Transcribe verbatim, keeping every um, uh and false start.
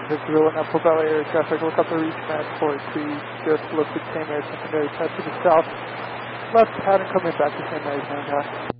This is Zero Apple Valley Air Traffic. Look up the reach match for two. Just listed same air secondary touch to the south. Left pattern coming back to same air,